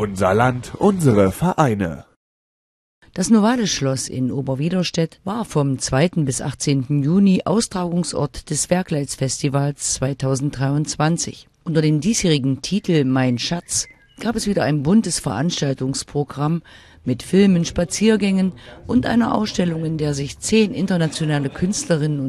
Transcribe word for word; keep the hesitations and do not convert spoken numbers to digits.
Unser Land, unsere Vereine. Das Novalis-Schloss in Oberwiederstedt war vom zweiten bis achtzehnten Juni Austragungsort des Werkleitz-Festivals zweitausenddreiundzwanzig. Unter dem diesjährigen Titel Mein Schatz gab es wieder ein buntes Veranstaltungsprogramm mit Filmen, Spaziergängen und einer Ausstellung, in der sich zehn internationale Künstlerinnen und